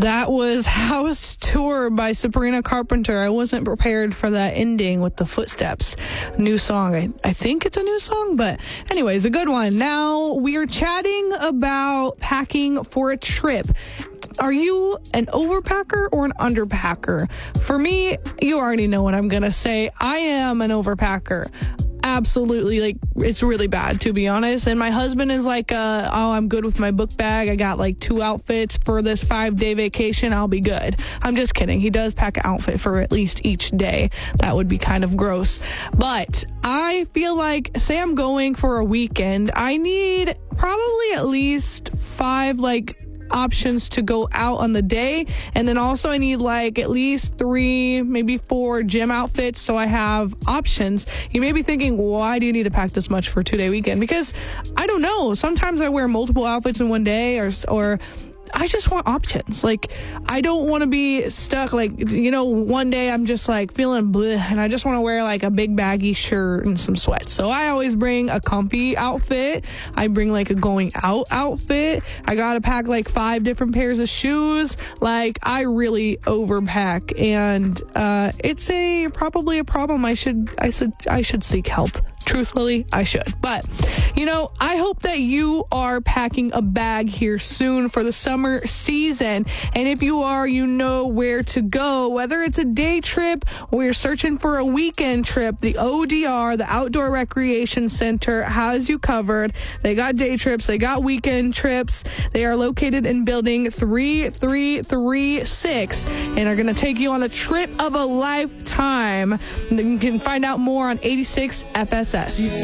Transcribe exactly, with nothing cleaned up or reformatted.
That was House Tour by Sabrina Carpenter. I wasn't prepared for that ending with the footsteps. New song. I, I think it's a new song, but anyways, a good one. Now we are chatting about packing for a trip. Are you an overpacker or an underpacker? For me, you already know what I'm going to say. I am an overpacker. Absolutely, like, it's really bad, to be honest. And my husband is like, uh, oh, I'm good with my book bag. I got like two outfits for this five-day vacation. I'll be good. I'm just kidding. He does pack an outfit for at least each day. That would be kind of gross. But I feel like, say I'm going for a weekend, I need probably at least five, like, options to go out on the day, and then also I need like at least three, maybe four gym outfits, so I have options. You may be thinking, why do you need to pack this much for a two-day weekend? Because I don't know, sometimes I wear multiple outfits in one day, or or I just want options. Like, I don't want to be stuck, like, you know, one day I'm just like feeling bleh, and I just want to wear like a big baggy shirt and some sweats. So I always bring a comfy outfit. I bring like a going out outfit. I gotta pack like five different pairs of shoes. Like, I really overpack, and uh it's a probably a problem. I should I should I should seek help. Truthfully, I should. But, you know, I hope that you are packing a bag here soon for the summer season. And if you are, you know where to go. Whether it's a day trip or you're searching for a weekend trip, the O D R, the Outdoor Recreation Center, has you covered. They got day trips. They got weekend trips. They are located in building three three three six and are going to take you on a trip of a lifetime. And you can find out more on eighty-six F S S.